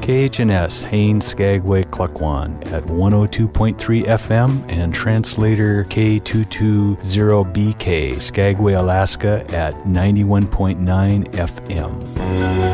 KHNS, Haines, Skagway, Klukwan at 102.3 FM and translator K220BK, Skagway, Alaska at 91.9 FM.